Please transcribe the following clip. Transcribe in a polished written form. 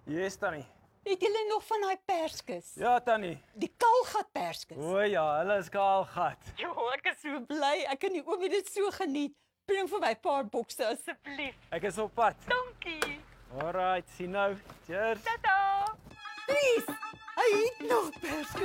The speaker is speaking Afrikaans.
Yes, Tannie. Het julle nog van daai perskes? Ja, Tannie. Die kaalgat perskes. O ja, hulle is kaalgat. Jo, ek is so bly. Ek en die oomie dit so geniet. Bring vir my 'n paar bokse asseblief. Ek is op pad. Dankie. Alright, sien nou. Cheers. Tata. Please. Hy het nog perskes.